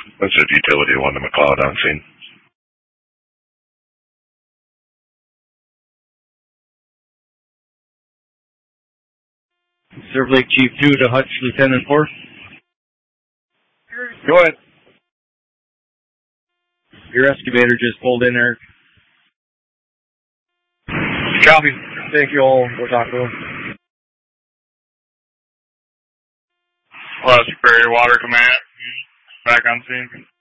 That's a utility one to McLeod on scene. Silver Lake Chief 2 to Hutch Lieutenant 4. Go ahead. Your excavator just pulled in there. Copy. Thank you all. We'll talk to them. Superior Water Command, back on scene.